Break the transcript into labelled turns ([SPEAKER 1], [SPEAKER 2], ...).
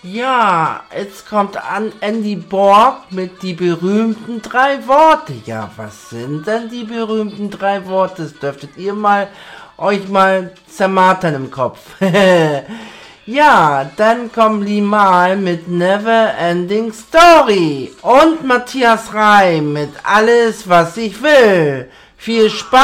[SPEAKER 1] Ja, jetzt kommt an Andy Borg mit die berühmten 3 Worte. Ja, was sind denn die berühmten 3 Worte? Das dürftet ihr euch mal zermartern im Kopf. Ja, dann kommt Limal mit Never Ending Story und Matthias Reim mit Alles, was ich will. Viel Spaß!